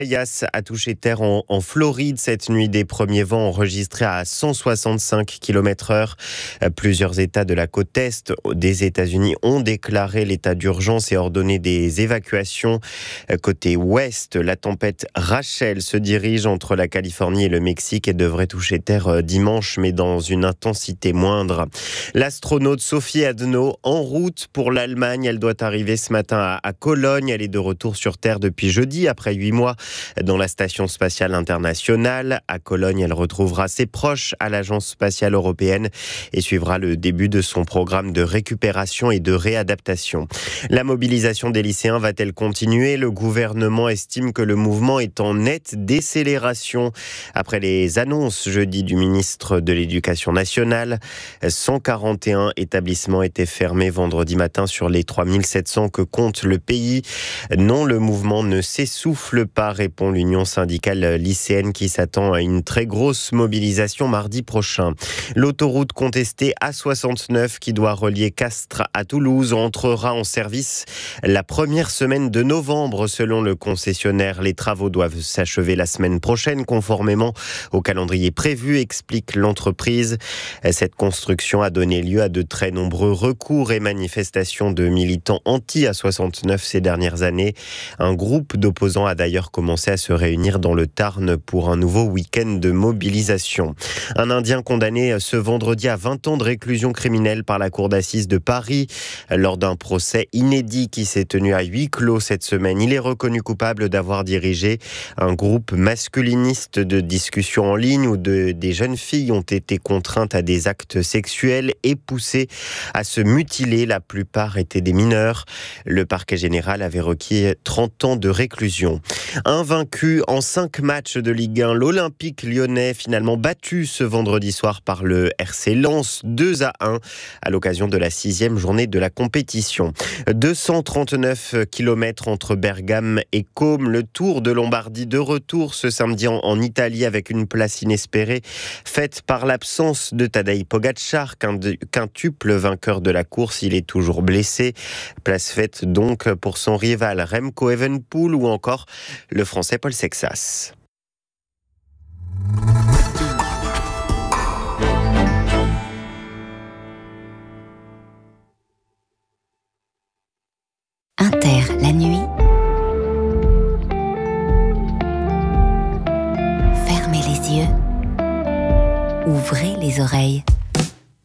Yas a touché terre en Floride cette nuit. Des premiers vents enregistrés à 165 km/h. Plusieurs États de la côte est des États-Unis ont déclaré l'état d'urgence et ordonné des évacuations. Côté ouest, la tempête Rachel se dirige entre la Californie et le Mexique et devrait toucher terre dimanche, mais dans une intensité moindre. L'astronaute Sophie Adno en route pour l'Allemagne. Elle doit arriver ce matin à Cologne. Elle est de retour sur terre depuis jeudi, après 8 mois dans la Station spatiale internationale. À Cologne, elle retrouvera ses proches à l'Agence spatiale européenne et suivra le début de son programme de récupération et de réadaptation. La mobilisation des lycéens va-t-elle continuer ? Le gouvernement estime que le mouvement est en nette décélération. Après les annonces jeudi du ministre de l'Éducation nationale, 141 établissements étaient fermés vendredi matin sur les 3700 que compte le pays. Non, le mouvement ne s'essouffle pas, répond l'Union syndicale lycéenne qui s'attend à une très grosse mobilisation mardi prochain. L'autoroute contestée A69 qui doit relier Castres à Toulouse entrera en service la première semaine de novembre selon le concessionnaire. Les travaux doivent s'achever la semaine prochaine conformément au calendrier prévu, explique l'entreprise. Cette construction a donné lieu à de très nombreux recours et manifestations de militants anti-A69 ces dernières années. Un groupe d'opposants a d'ailleurs commencé à se réunir dans le Tarn pour un nouveau week-end de mobilisation. Un Indien condamné ce vendredi à 20 ans de réclusion criminelle par la cour d'assises de Paris lors d'un procès inédit qui s'est tenu à huis clos cette semaine. Il est reconnu coupable d'avoir dirigé un groupe masculiniste de discussion en ligne où des jeunes filles ont été contraintes à des actes sexuels et poussées à se mutiler. La plupart étaient des mineurs. Le parquet général avait requis 30 ans de réclusion. Invaincu en 5 matchs de Ligue 1, l'Olympique lyonnais finalement battu ce vendredi soir par le RC Lens 2-1 à l'occasion de la 6e journée de la compétition. 239 km entre Bergame et Côme, le Tour de Lombardie de retour ce samedi en Italie avec une place inespérée faite par l'absence de Tadej Pogačar, quintuple vainqueur de la course. Il est toujours blessé. Place faite donc pour son rival Remco Evenepoel ou encore le Français Paul Sexas. Inter, la nuit. Fermez les yeux. Ouvrez les oreilles.